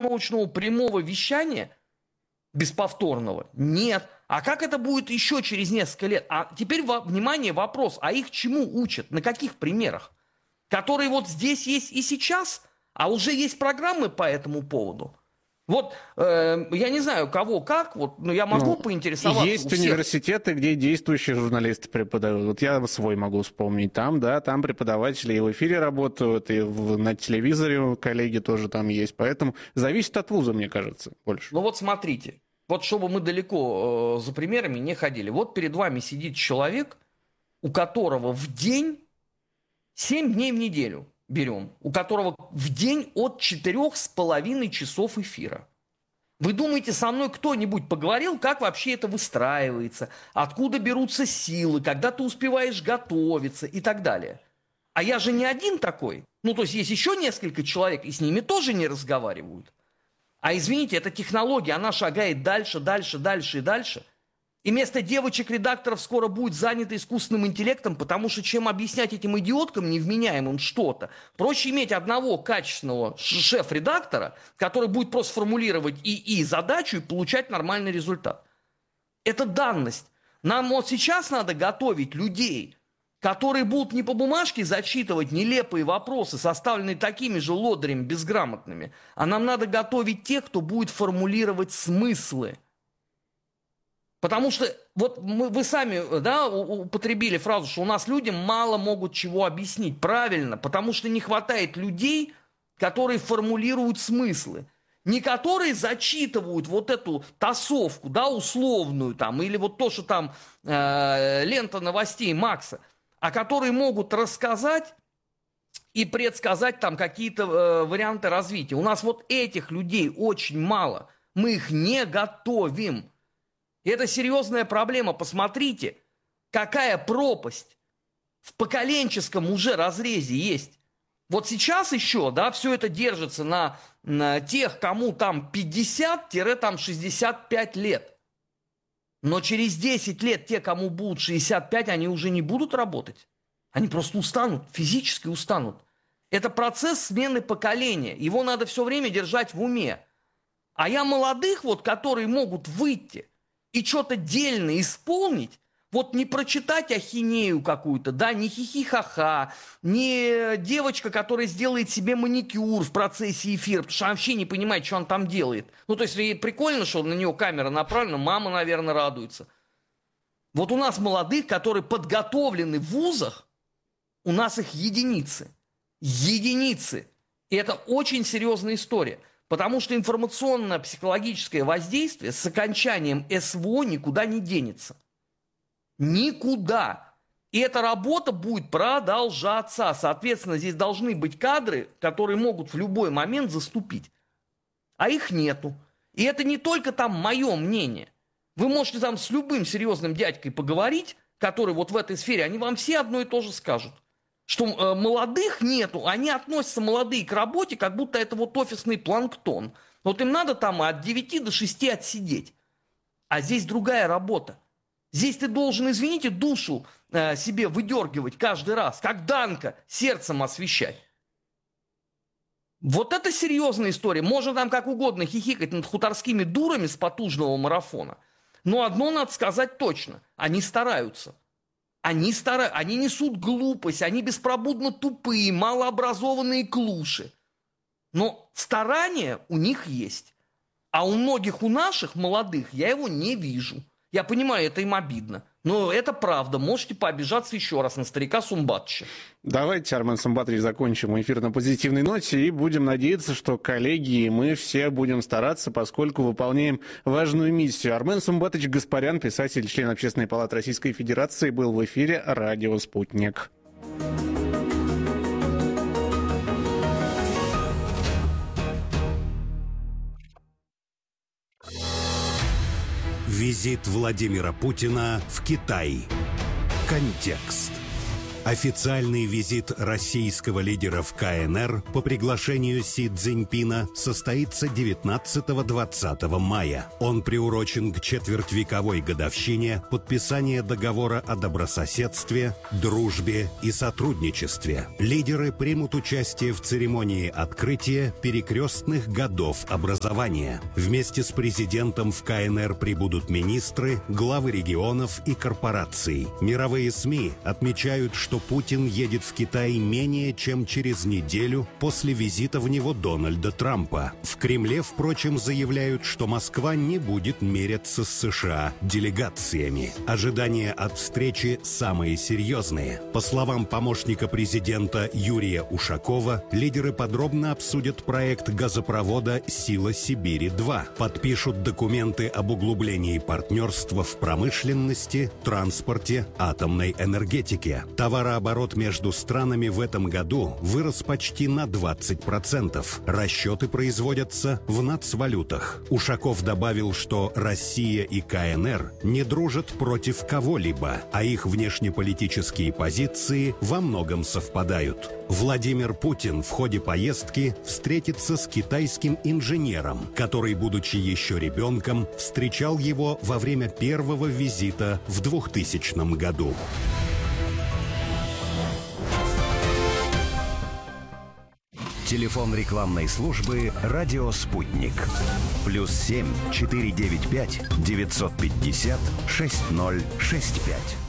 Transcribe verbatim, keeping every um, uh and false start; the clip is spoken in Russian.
безостановочного прямого вещания, бесповторного? Нет. А как это будет еще через несколько лет? А теперь, внимание, вопрос, а их чему учат? На каких примерах? Которые вот здесь есть и сейчас, а уже есть программы по этому поводу. Вот, э, я не знаю, кого как, вот, но я могу ну, поинтересоваться. Есть университеты, где действующие журналисты преподают. Вот я свой могу вспомнить. Там, да, там преподаватели и в эфире работают, и в, на телевизоре коллеги тоже там есть. Поэтому зависит от вуза, мне кажется, больше. Ну вот смотрите, вот чтобы мы далеко э, за примерами не ходили. Вот перед вами сидит человек, у которого в день, семь дней в неделю, берем, у которого в день от четырех с половиной часов эфира. Вы думаете, со мной кто-нибудь поговорил, как вообще это выстраивается, откуда берутся силы, когда ты успеваешь готовиться и так далее? А я же не один такой. Ну, то есть есть еще несколько человек, и с ними тоже не разговаривают. А извините, эта технология, она шагает дальше, дальше, дальше и дальше. И вместо девочек-редакторов скоро будет занято искусственным интеллектом, потому что чем объяснять этим идиоткам невменяемым что-то, проще иметь одного качественного шеф-редактора, который будет просто формулировать ИИ задачу и получать нормальный результат. Это данность. Нам вот сейчас надо готовить людей, которые будут не по бумажке зачитывать нелепые вопросы, составленные такими же лодырями безграмотными, а нам надо готовить тех, кто будет формулировать смыслы. Потому что вот мы, вы сами, да, употребили фразу, что у нас людям мало могут чего объяснить. Правильно, потому что не хватает людей, которые формулируют смыслы. Не которые зачитывают вот эту тасовку, да, условную там, или вот то, что там э, лента новостей Макса, а которые могут рассказать и предсказать там какие-то э, варианты развития. У нас вот этих людей очень мало. Мы их не готовим. И это серьезная проблема. Посмотрите, какая пропасть в поколенческом уже разрезе есть. Вот сейчас еще, да, все это держится на, на тех, кому там пятьдесят-шестьдесят пять лет. Но через десять лет те, кому будут шестьдесят пять, они уже не будут работать. Они просто устанут, физически устанут. Это процесс смены поколения. Его надо все время держать в уме. А я молодых, вот, которые могут выйти и что-то дельно исполнить, вот не прочитать ахинею какую-то, да, не хихи-ха-ха, не девочка, которая сделает себе маникюр в процессе эфира, потому что она вообще не понимает, что он там делает. Ну, то есть, ей прикольно, что на нее камера направлена, мама, наверное, радуется. Вот у нас молодых, которые подготовлены в вузах, у нас их единицы. Единицы. И это очень серьезная история. Потому что информационно-психологическое воздействие с окончанием СВО никуда не денется. Никуда. И эта работа будет продолжаться. Соответственно, здесь должны быть кадры, которые могут в любой момент заступить. А их нету. И это не только там мое мнение. Вы можете там с любым серьезным дядькой поговорить, который вот в этой сфере, они вам все одно и то же скажут. Что э, молодых нету, они относятся молодые к работе, как будто это вот офисный планктон. Вот им надо там от девяти до шести отсидеть. А здесь другая работа. Здесь ты должен, извините, душу э, себе выдергивать каждый раз, как Данка, сердцем освещать. Вот это серьезная история. Можно там как угодно хихикать над хуторскими дурами с потужного марафона. Но одно надо сказать точно. Они стараются. Они, стара... они несут глупость, они беспробудно тупые, малообразованные клуши. Но старание у них есть. А у многих, у наших молодых, я его не вижу. Я понимаю, это им обидно. Но это правда. Можете пообижаться еще раз на старика Сумбатовича. Давайте, Армен Сумбатович, закончим эфир на позитивной ноте и будем надеяться, что коллеги и мы все будем стараться, поскольку выполняем важную миссию. Армен Сумбатович Гаспарян, писатель, член Общественной палаты Российской Федерации, был в эфире «Радио Спутник». Визит Владимира Путина в Китай. Контекст. Официальный визит российского лидера в ка эн эр по приглашению Си Цзиньпина состоится девятнадцатого-двадцатого мая. Он приурочен к четвертьвековой годовщине подписания договора о добрососедстве, дружбе и сотрудничестве. Лидеры примут участие в церемонии открытия перекрестных годов образования. Вместе с президентом в ка эн эр прибудут министры, главы регионов и корпораций. Мировые СМИ отмечают, что Путин едет в Китай менее чем через неделю после визита в него Дональда Трампа. В Кремле, впрочем, заявляют, что Москва не будет меряться с США делегациями. Ожидания от встречи самые серьезные. По словам помощника президента Юрия Ушакова, лидеры подробно обсудят проект газопровода «Сила Сибири-два», подпишут документы об углублении партнерства в промышленности, транспорте, атомной энергетике. Товарооборот между странами в этом году вырос почти на двадцать процентов. Расчеты производятся в нацвалютах. Ушаков добавил, что Россия и ка эн эр не дружат против кого-либо, а их внешнеполитические позиции во многом совпадают. Владимир Путин в ходе поездки встретится с китайским инженером, который, будучи еще ребенком, встречал его во время первого визита в двухтысячном году. Телефон рекламной службы «Радио Спутник». Плюс семь четыре девять пять девятьсот пятьдесят шесть ноль шесть пять.